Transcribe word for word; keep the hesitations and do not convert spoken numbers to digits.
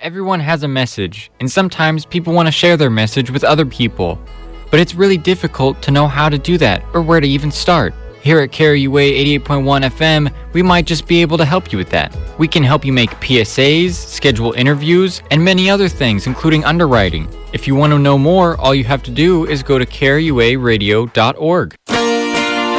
Everyone has a message, and sometimes people want to share their message with other people. But it's really difficult to know how to do that or where to even start. Here at K R U A eighty-eight point one F M, we might just be able to help you with that. We can help you make P S As, schedule interviews, and many other things, including underwriting. If you want to know more, all you have to do is go to K R U A radio dot org.